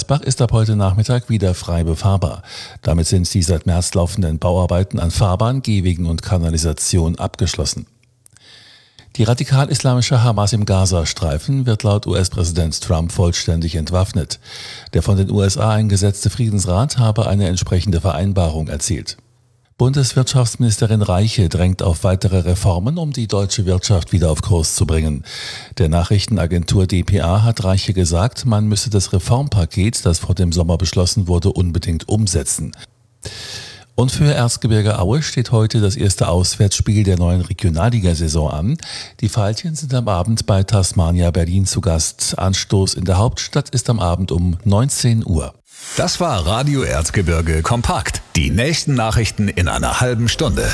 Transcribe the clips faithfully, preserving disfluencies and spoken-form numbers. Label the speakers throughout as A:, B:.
A: Eisbach ist ab heute Nachmittag wieder frei befahrbar. Damit sind die seit März laufenden Bauarbeiten an Fahrbahn, Gehwegen und Kanalisation abgeschlossen. Die radikal-islamische Hamas im Gazastreifen wird laut U S-Präsident Trump vollständig entwaffnet. Der von den U S A eingesetzte Friedensrat habe eine entsprechende Vereinbarung erzielt. Bundeswirtschaftsministerin Reiche drängt auf weitere Reformen, um die deutsche Wirtschaft wieder auf Kurs zu bringen. Der Nachrichtenagentur D P A hat Reiche gesagt, man müsse das Reformpaket, das vor dem Sommer beschlossen wurde, unbedingt umsetzen. Und für Erzgebirge Aue steht heute das erste Auswärtsspiel der neuen Regionalligasaison an. Die Veilchen sind am Abend bei Tasmania Berlin zu Gast. Anstoß in der Hauptstadt ist am Abend um neunzehn Uhr.
B: Das war Radio Erzgebirge kompakt. Die nächsten Nachrichten in einer halben Stunde.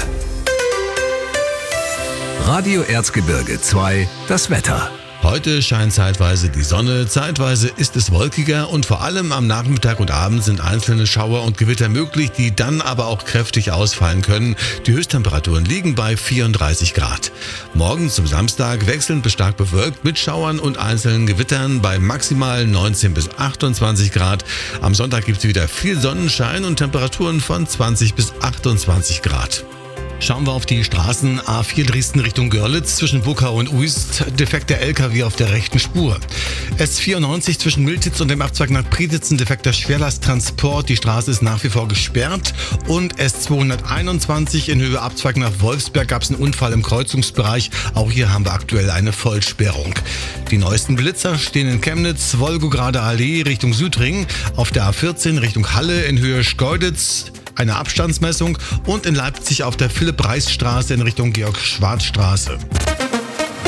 B: Radio Erzgebirge zwei, das Wetter.
C: Heute scheint zeitweise die Sonne, zeitweise ist es wolkiger und vor allem am Nachmittag und Abend sind einzelne Schauer und Gewitter möglich, die dann aber auch kräftig ausfallen können. Die Höchsttemperaturen liegen bei vierunddreißig Grad. Morgen zum Samstag wechselnd bis stark bewölkt mit Schauern und einzelnen Gewittern bei maximal neunzehn bis achtundzwanzig Grad. Am Sonntag gibt es wieder viel Sonnenschein und Temperaturen von zwanzig bis achtundzwanzig Grad. Schauen wir auf die Straßen. A vier Dresden Richtung Görlitz zwischen Buckau und Uist. Defekter L K W auf der rechten Spur. S vierundneunzig zwischen Miltitz und dem Abzweig nach Prieditzen. Defekter Schwerlasttransport. Die Straße ist nach wie vor gesperrt. Und S zweihunderteinundzwanzig in Höhe Abzweig nach Wolfsberg gab es einen Unfall im Kreuzungsbereich. Auch hier haben wir aktuell eine Vollsperrung. Die neuesten Blitzer stehen in Chemnitz, Wolgograde Allee Richtung Südring. Auf der A vierzehn Richtung Halle in Höhe Schkeuditz eine Abstandsmessung und in Leipzig auf der Philipp-Reiß-Straße in Richtung Georg-Schwarz-Straße.